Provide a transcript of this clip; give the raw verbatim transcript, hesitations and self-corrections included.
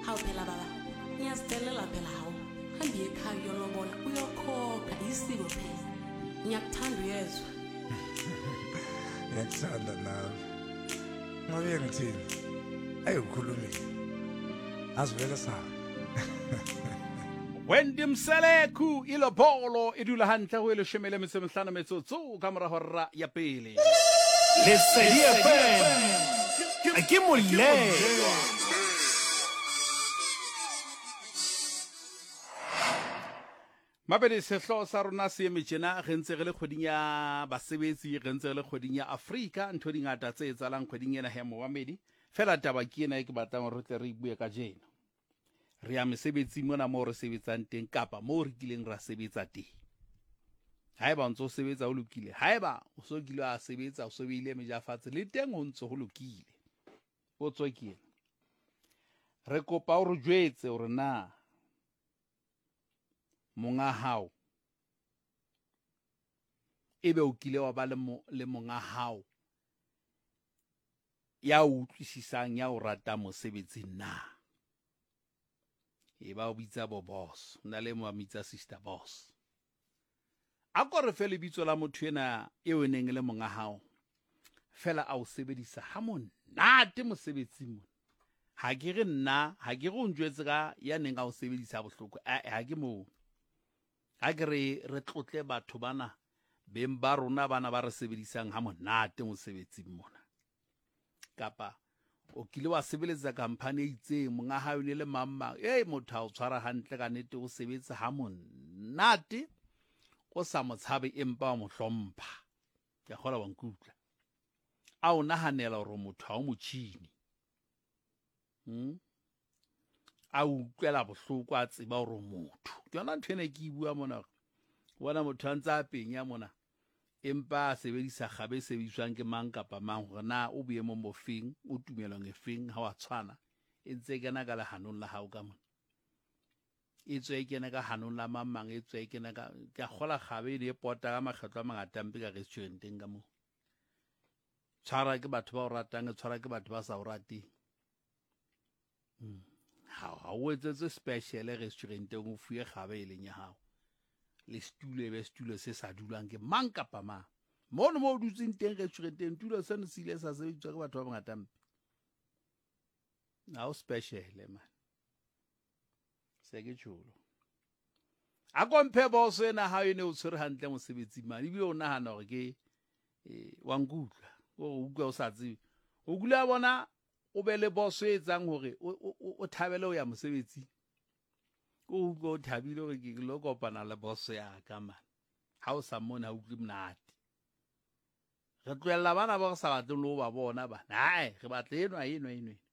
Hawu phela baba, ngiyazitelela phela hawu. Hambi ekhaya uyolobona uyokhokha isiko phela. Ngiyakuthanda uyezwa. Ngiyakuthanda nawe. Ngabe ngithini? Ayikhulumile. Asivele sawa. Wendi mseleku ilobolo idula hantle ho ile shemele mesemhlana metsotso ka mora hora ya pele. Lesedi F M. A ke moleng. Mabedi sehlo sa rona se emetjena re ntse re le kgoding ya basebetsi re ntse re le kgoding ya Afrika ntho dingata tse etsalang kgoding ena ya Mohamedi fela taba ke ena e ke batlang re tle re bue ka jeno. Re ya mesebetsi mona mo re sebetsang teng kapa mo re kileng ra sebetsa teng. Haeba ntse o sebetsa o lokile, haeba o so kile a sebetsa o so beile mejafatse le teng o ntse ho lokile. O tswekile. Re kopa o re jwetse hore na monga hao ebe o kile wa ba le mo le monga hao ya utlwisisang ya o rata mosebetsi na e ba o bitsa bo boss nna le mo amitsa sister boss a go re fele bitso la motho ena e o neng le monga hao fela a o sebedisa ha monate mosebetsi mo ha ke re nna ha ke go ntjwetse ka ya neng a o sebedisa bohloko ha ke mo ha ke re re tlotle batho bana beng ba rona bana ba re sebedisang ha monate mosebetsing mona kapa o kile wa sebeletsa company e itseng monga hao ne le mamma eh motho a o tshwara hantle ka nete o sebetsa ha monate o sa motshabe empa wa mo hlompha ke gola wa nkutla a o nahanela hore motho ha o motjhini hm a utlwela bohloko a tseba hore motho ke yona ntho ene ke bua mona bona motho a ntse a penya mona empa sebedisa kgabe sebediswang ke mang kapa mang hore na o boemo mofeng o tumelong e feng ha wa tshwana e ntse kena ka lehanong la hao ka mona e tswe kena ka hanong la mamang e tswe kena ka ka gola kgabe le pota ka makgetlo a mangata mpe ka restauranteng ka mo tshwara ke batho ba o ratang e tshwara ke batho ba sa o rateng ha ha o etse special restauranteng o fuye kgabe e leng ya hao le stulo e be stulo se sa dulang ke mang kapa mang mono mo dutseng teng restauranteng tulo se ne se ile sa sebediswa ke batho ba bangata mpe now special man se ke tsholo a komphe boss ena ha ene o tshwere hantle mosebetsi mane bi o nahana hore ke eh wa ngutla o utlwa o sa tsebe o gula bona o be le boss e etsang hore o thabele o ya mosebetsi o go thabile hore ke lo kopana le boss ya ka man ha o sa mona ha utlwe mnate re tloela bana ba sa batle lo ba bona ba hai re batle enwa enwa enwa